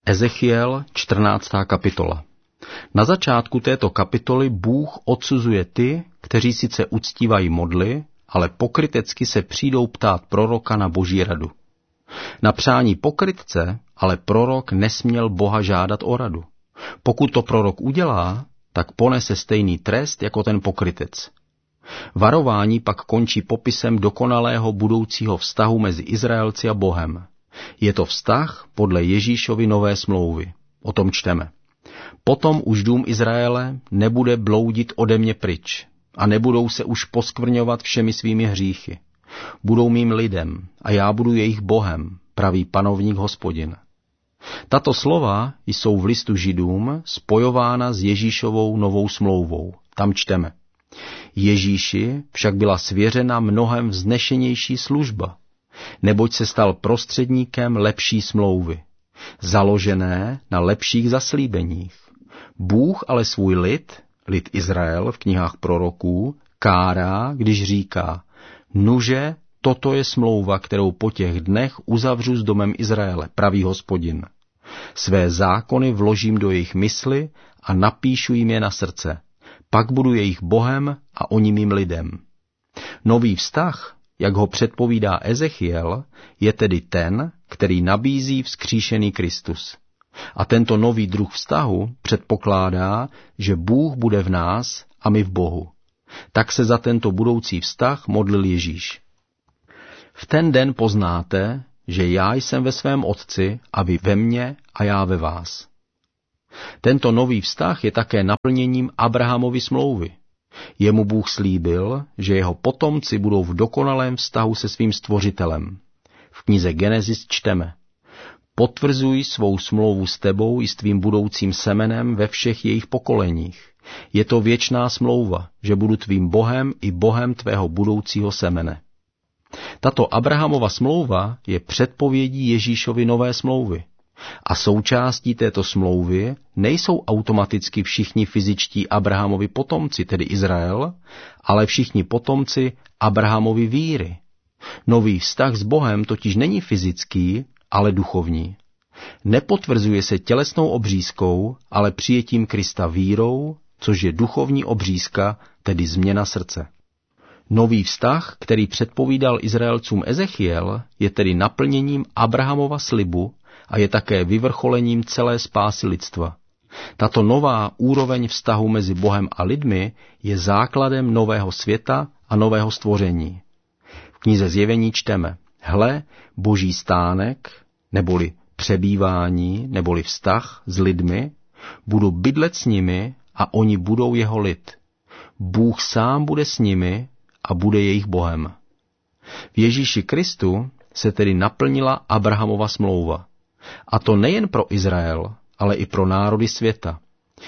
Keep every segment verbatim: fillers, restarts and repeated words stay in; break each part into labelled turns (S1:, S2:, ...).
S1: Ezechiel, čtrnáctá kapitola. Na začátku této kapitoly Bůh odsuzuje ty, kteří sice uctívají modly, ale pokrytecky se přijdou ptát proroka na boží radu. Na přání pokrytce ale prorok nesměl Boha žádat o radu. Pokud to prorok udělá, tak ponese stejný trest jako ten pokrytec. Varování pak končí popisem dokonalého budoucího vztahu mezi Izraelci a Bohem. Je to vztah podle Ježíšovy nové smlouvy. O tom čteme. Potom už dům Izraele nebude bloudit ode mě pryč a nebudou se už poskvrňovat všemi svými hříchy. Budou mým lidem a já budu jejich Bohem, praví Panovník Hospodin. Tato slova jsou v listu Židům spojována s Ježíšovou novou smlouvou. Tam čteme. Ježíši však byla svěřena mnohem vznešenější služba, neboť se stal prostředníkem lepší smlouvy, založené na lepších zaslíbeních. Bůh ale svůj lid, lid Izrael v knihách proroků, kárá, když říká, nuže, toto je smlouva, kterou po těch dnech uzavřu s domem Izraele, praví Hospodin. Své zákony vložím do jejich mysli a napíšu jim je na srdce. Pak budu jejich Bohem a oni mým lidem. Nový vztah, jak ho předpovídá Ezechiel, je tedy ten, který nabízí vzkříšený Kristus. A tento nový druh vztahu předpokládá, že Bůh bude v nás a my v Bohu. Tak se za tento budoucí vztah modlil Ježíš. V ten den poznáte, že já jsem ve svém Otci a vy ve mně a já ve vás. Tento nový vztah je také naplněním Abrahamovy smlouvy. Jemu Bůh slíbil, že jeho potomci budou v dokonalém vztahu se svým stvořitelem. V knize Genesis čteme. Potvrzuj svou smlouvu s tebou i s tvým budoucím semenem ve všech jejich pokoleních. Je to věčná smlouva, že budu tvým Bohem i Bohem tvého budoucího semene. Tato Abrahamova smlouva je předpovědí Ježíšovy nové smlouvy. A součástí této smlouvy nejsou automaticky všichni fyzičtí Abrahamovi potomci, tedy Izrael, ale všichni potomci Abrahamovy víry. Nový vztah s Bohem totiž není fyzický, ale duchovní. Nepotvrzuje se tělesnou obřízkou, ale přijetím Krista vírou, což je duchovní obřízka, tedy změna srdce. Nový vztah, který předpovídal Izraelcům Ezechiel, je tedy naplněním Abrahamova slibu a je také vyvrcholením celé spásy lidstva. Tato nová úroveň vztahu mezi Bohem a lidmi je základem nového světa a nového stvoření. V knize Zjevení čteme, hle, boží stánek, neboli přebývání, neboli vztah s lidmi, budu bydlet s nimi a oni budou jeho lid. Bůh sám bude s nimi a bude jejich Bohem. V Ježíši Kristu se tedy naplnila Abrahamova smlouva. A to nejen pro Izrael, ale i pro národy světa.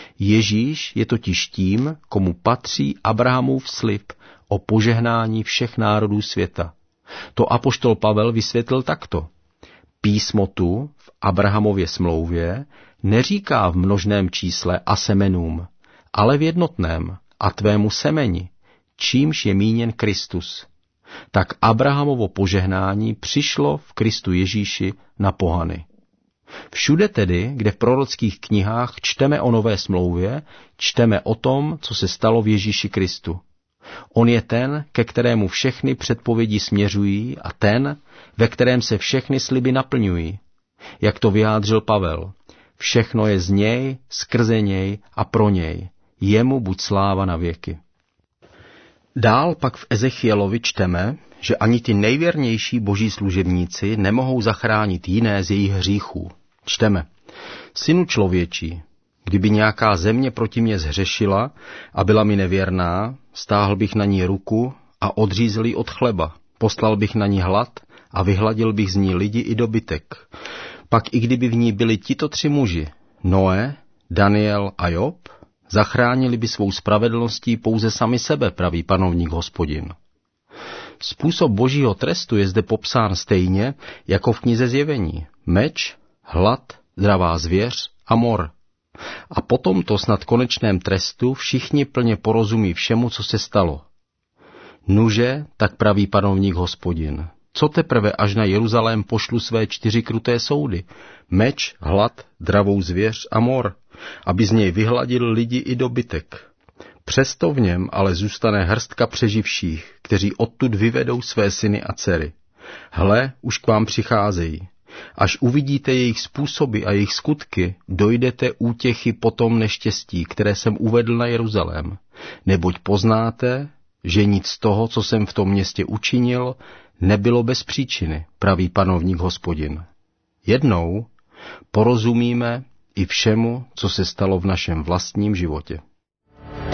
S1: Ježíš je totiž tím, komu patří Abrahamův slib o požehnání všech národů světa. To apoštol Pavel vysvětlil takto. Písmo tu v Abrahamově smlouvě neříká v množném čísle a semenům, ale v jednotném a tvému semeni, čímž je míněn Kristus. Tak Abrahamovo požehnání přišlo v Kristu Ježíši na pohany. Všude tedy, kde v prorockých knihách čteme o nové smlouvě, čteme o tom, co se stalo v Ježíši Kristu. On je ten, ke kterému všechny předpovědi směřují a ten, ve kterém se všechny sliby naplňují. Jak to vyjádřil Pavel, všechno je z něj, skrze něj a pro něj. Jemu buď sláva na věky. Dál pak v Ezechielovi čteme, že ani ti nejvěrnější boží služebníci nemohou zachránit jiné z jejich hříchů. Čteme, synu člověčí, kdyby nějaká země proti mě zhřešila a byla mi nevěrná, stáhl bych na ní ruku a odřízl ji od chleba, poslal bych na ní hlad a vyhladil bych z ní lidi i dobytek. Pak i kdyby v ní byli tito tři muži, Noé, Daniel a Job, zachránili by svou spravedlností pouze sami sebe, praví Panovník Hospodin. Způsob božího trestu je zde popsán stejně jako v knize Zjevení. Meč, hlad, dravá zvěř a mor. A po tomto snad konečném trestu všichni plně porozumí všemu, co se stalo. Nuže, tak praví Panovník Hospodin, Co teprve, až na Jeruzalém pošlu své čtyři kruté soudy, meč, hlad, dravou zvěř a mor, aby z něj vyhladil lidi i dobytek. Přesto v něm ale zůstane hrstka přeživších, kteří odtud vyvedou své syny a dcery. Hle, už k vám přicházejí. Až uvidíte jejich způsoby a jejich skutky, dojdete útěchy po tom neštěstí, které jsem uvedl na Jeruzalém. Neboť poznáte, že nic z toho, co jsem v tom městě učinil, nebylo bez příčiny, praví panovník Hospodin. Jednou porozumíme i všemu, co se stalo v našem vlastním životě.